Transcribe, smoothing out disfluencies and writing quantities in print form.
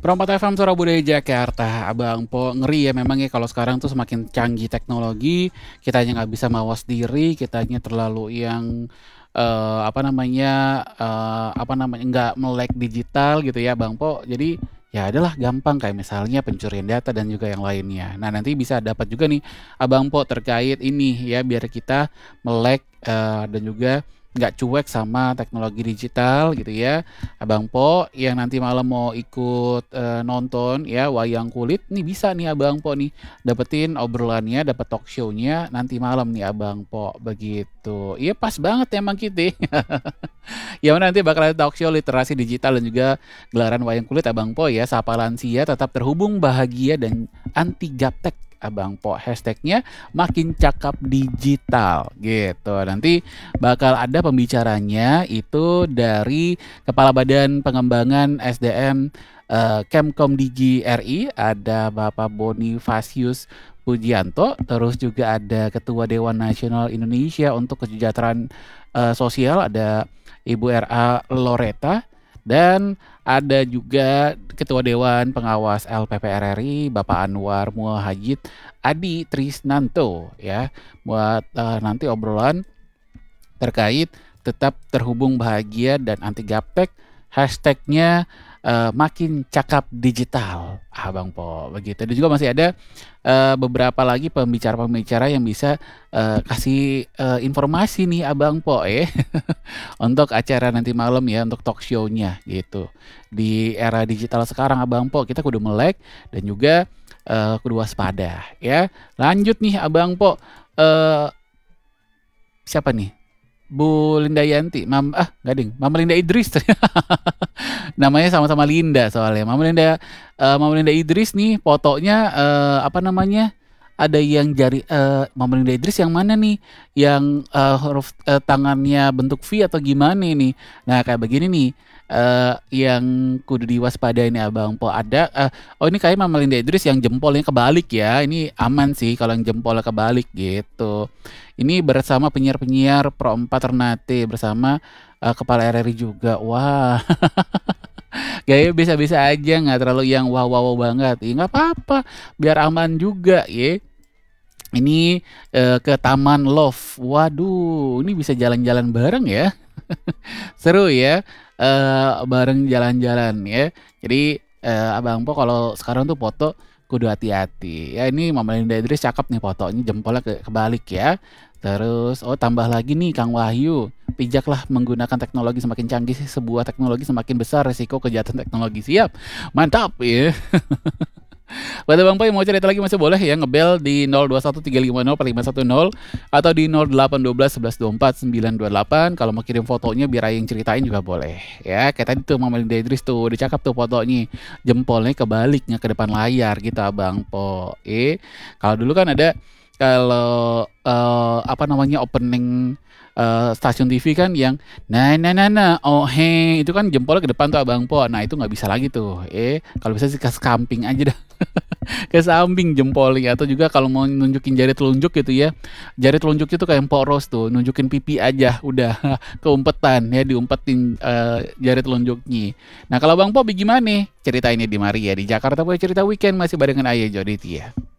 Perompak FM Suara Budaya Jakarta, Abang Po ngeri ya memang ya kalau sekarang tuh semakin canggih teknologi, kitanya nggak bisa mawas diri, kitanya terlalu yang nggak melek digital gitu ya, Bang Po. Jadi ya adalah gampang kayak misalnya pencurian data dan juga yang lainnya. Nah nanti bisa dapat juga nih Abang Po terkait ini ya biar kita melek dan juga nggak cuek sama teknologi digital gitu ya. Abang Po yang nanti malam mau ikut nonton ya wayang kulit nih bisa nih Abang Po nih dapetin obrolannya, dapet talk show-nya nanti malam nih Abang Po begitu. Iya pas banget emang kita. Ya nanti bakal ada talk show literasi digital dan juga gelaran wayang kulit Abang Po ya. Sapa lansia tetap terhubung bahagia dan anti gaptek Abang Po. Hashtagnya makin cakap digital gitu. Nanti bakal ada pembicaranya itu dari Kepala Badan Pengembangan SDM Kemkomdigi RI, ada Bapak Bonifasius Pujianto, terus juga ada Ketua Dewan Nasional Indonesia untuk Kesejahteraan Sosial, ada Ibu RA Loreta, dan ada juga Ketua Dewan Pengawas LPPR RI, Bapak Anwar Muhajid Adi Trisnanto ya, buat nanti obrolan terkait tetap terhubung bahagia dan anti gaptek, hashtagnya makin cakap digital Abang Po begitu. Dan juga masih ada beberapa lagi pembicara-pembicara yang bisa kasih informasi nih Abang Po untuk acara nanti malam ya, untuk talk show-nya gitu. Di era digital sekarang Abang Po kita kudu melek dan juga kudu waspada ya. Lanjut nih Abang Po, siapa nih? Bu Linda Yanti, Mama Linda Idris. Namanya sama-sama Linda soalnya. Mama Linda Idris nih fotonya ada yang jari Mama Linda Idris yang mana nih? Yang huruf tangannya bentuk V atau gimana nih? Nah, kayak begini nih. Yang kudu diwaspadai nih Abang Po ada ini kayak Mama Linda Idris yang jempolnya kebalik ya. Ini aman sih kalau yang jempolnya kebalik gitu. Ini bersama penyiar-penyiar Pro 4 Ternate bersama Kepala RRI juga. Wah, gaya bisa-bisa aja nggak terlalu yang wow banget. Ya nggak apa-apa, biar aman juga ya. Ini ke Taman Love. Waduh, ini bisa jalan-jalan bareng ya. Seru ya, bareng jalan-jalan ya. Jadi Abang Po kalau sekarang tuh foto kudu hati-hati. Ya ini Mama Linda Idris cakep nih fotonya, jempolnya kebalik ya. Terus tambah lagi nih Kang Wahyu, pijaklah menggunakan teknologi, semakin canggih sebuah teknologi semakin besar resiko kejahatan teknologi. Siap, mantap ya. Buat Abang Po yang mau cerita lagi masih boleh ya ngebel di 0213504510 atau di 08121124 928. Kalau mau kirim fotonya biar yang ceritain juga boleh ya. Kayak tadi tuh Mama Linda Idris tuh udah cakep tuh fotonya, jempolnya kebaliknya ke depan layar gitu Abang Po. Kalau dulu kan ada kalau opening stasiun TV kan yang oh he itu kan jempolnya ke depan tuh Abang Po. Nah itu nggak bisa lagi tuh. Kalau bisa sih ke samping aja dah. Ke samping jempolnya, atau juga kalau mau nunjukin jari telunjuk gitu ya. Jari telunjuknya tuh kayak poros tuh, nunjukin pipi aja udah keumpetan ya, diumpetin jari telunjuknya. Nah kalau Bang Po gimana nih? Ceritainnya di Maria di Jakarta, boleh cerita weekend masih barengan Ayah Joditi ya.